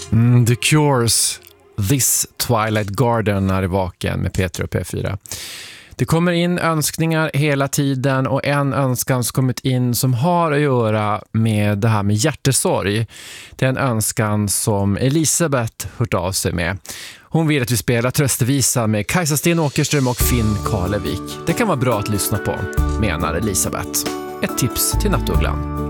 The Cures, This Twilight Garden är i vaken med Peter och P4. Det kommer in önskningar hela tiden och en önskan som kommit in som har att göra med det här med hjärtesorg. Det är en önskan som Elisabeth hört av sig med. Hon vill att vi spelar tröstevisa med Kajsa Sten Åkerström och Finn Karlevik. Det kan vara bra att lyssna på, menar Elisabeth. Ett tips till Nattugglan.